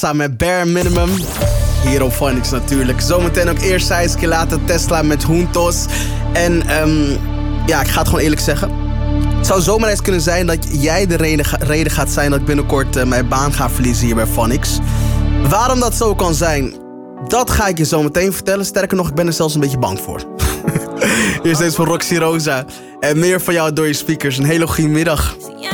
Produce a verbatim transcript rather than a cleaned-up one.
samen met Bare Minimum. Hier op Phonics natuurlijk. Zometeen ook eerst Saiske, later Tesla met Juntos. En um, ja, ik ga het gewoon eerlijk zeggen. Het zou zomaar eens kunnen zijn dat jij de reden, reden gaat zijn dat ik binnenkort uh, mijn baan ga verliezen hier bij Phonics. Waarom dat zo kan zijn, dat ga ik je zo meteen vertellen. Sterker nog, ik ben er zelfs een beetje bang voor. Hier is deze van Roxy Rosa. En meer van jou door je speakers. Een hele goede middag.